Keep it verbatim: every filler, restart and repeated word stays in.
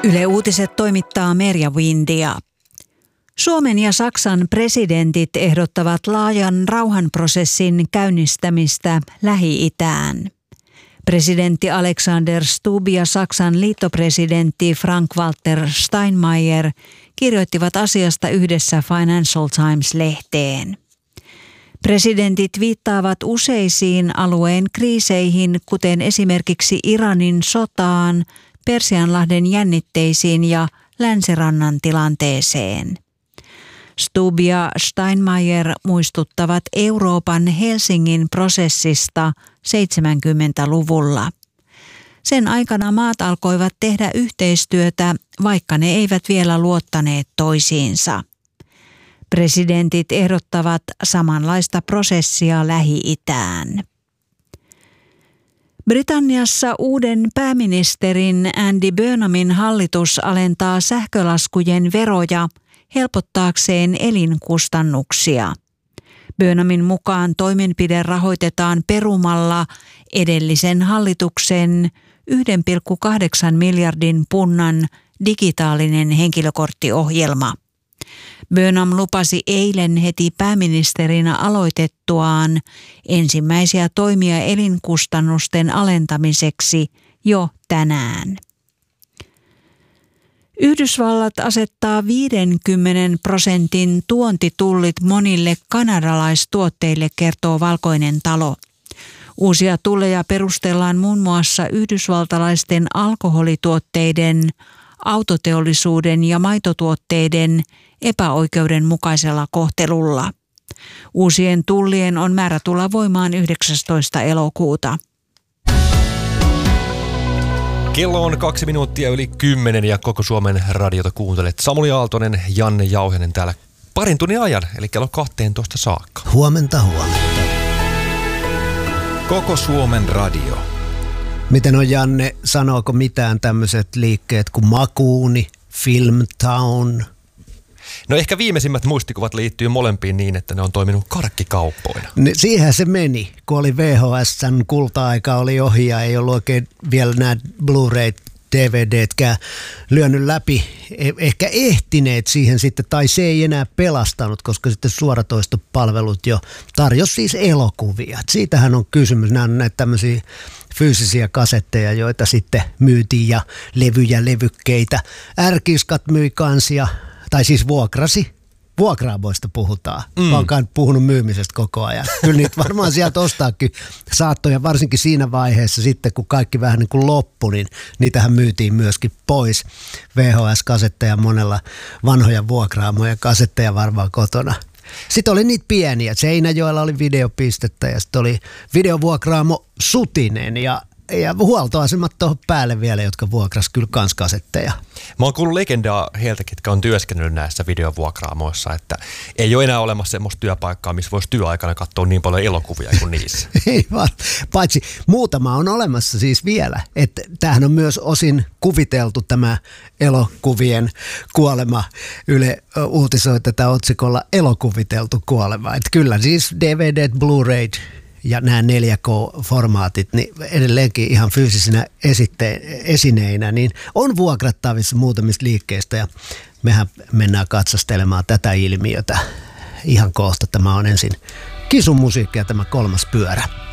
Yle Uutiset toimittaa Merja Windia. Suomen ja Saksan presidentit ehdottavat laajan rauhanprosessin käynnistämistä Lähi-itään. Presidentti Alexander Stubb ja Saksan liittopresidentti Frank-Walter Steinmeier kirjoittivat asiasta yhdessä Financial Times-lehteen. Presidentit viittaavat useisiin alueen kriiseihin, kuten esimerkiksi Iranin sotaan, Persianlahden jännitteisiin ja Länsirannan tilanteeseen. Stubb ja Steinmeier muistuttavat Euroopan Helsingin prosessista seitsemänkymmentäluvulla. Sen aikana maat alkoivat tehdä yhteistyötä, vaikka ne eivät vielä luottaneet toisiinsa. Presidentit ehdottavat samanlaista prosessia Lähi-itään. Britanniassa uuden pääministerin Andy Burnhamin hallitus alentaa sähkölaskujen veroja helpottaakseen elinkustannuksia. Burnhamin mukaan toimenpide rahoitetaan perumalla edellisen hallituksen yksi pilkku kahdeksan miljardin punnan digitaalinen henkilökorttiohjelma. Burnham lupasi eilen heti pääministerinä aloitettuaan ensimmäisiä toimia elinkustannusten alentamiseksi jo tänään. Yhdysvallat asettaa viidenkymmenen prosentin tuontitullit monille kanadalaistuotteille, kertoo Valkoinen talo. Uusia tulleja perustellaan muun muassa yhdysvaltalaisten alkoholituotteiden, autoteollisuuden ja maitotuotteiden epäoikeudenmukaisella kohtelulla. Uusien tullien on määrä tulla voimaan yhdeksästoista elokuuta. Kello on kaksi minuuttia yli kymmenen ja koko Suomen radiota kuuntelet. Samuli Aaltonen, Janne Jauhinen täällä parin tunnin ajan, eli kello kahteentoista saakka. Huomenta, huomenta. Koko Suomen radio. Miten on, Janne, sanooko mitään tämmöiset liikkeet kuin Makuuni, Filmtown? No ehkä viimeisimmät muistikuvat liittyy molempiin niin, että ne on toiminut karkkikauppoina. Siihen se meni, kun oli V H S:n kulta-aika oli ohi ja ei ollut oikein vielä nämä Blu-ray D V D:tkään lyönyt läpi. Ehkä ehtineet siihen sitten, tai se ei enää pelastanut, koska sitten suoratoistopalvelut jo tarjosi siis elokuvia. Siitähän on kysymys. Nämä on näitä tämmöisiä fyysisiä kasetteja, joita sitten myytiin ja levyjä, levykkeitä. Ärkiskat myi kansia. Tai siis vuokrasi. Vuokraamoista puhutaan. Mm. Mä oon puhunut myymisestä koko ajan. Kyllä niitä varmaan sieltä ostaakin saattoja, varsinkin siinä vaiheessa sitten, kun kaikki vähän niin kuin loppui, niin niitähän myytiin myöskin pois. V H S-kasetteja monella, vanhoja vuokraamoja kasetteja varmaan kotona. Sitten oli niitä pieniä. Seinäjoella oli videopistettä ja sitten oli videovuokraamo Sutinen ja Ja huoltoasemat tuohon päälle vielä, jotka vuokras kyllä kans kasetteja. Mä oon kuullut legendaa heiltä, ketkä on työskennellyt näissä videovuokraamoissa, että ei ole enää olemassa semmoista työpaikkaa, missä voisi työaikana katsoa niin paljon elokuvia kuin niissä. Ei vaan, paitsi muutama on olemassa siis vielä. Että tämähän on myös osin kuviteltu tämä elokuvien kuolema. Yle uutisoi tätä otsikolla elokuviteltu kuolema. Että kyllä siis D V D, Blu-ray ja nämä neljä K-formaatit, niin edelleenkin ihan fyysisinä esitte- esineinä, niin on vuokrattavissa muutamista liikkeistä ja mehän mennään katsastelemaan tätä ilmiötä ihan kohta. Tämä on ensin Kisun musiikkia, tämä kolmas pyörä.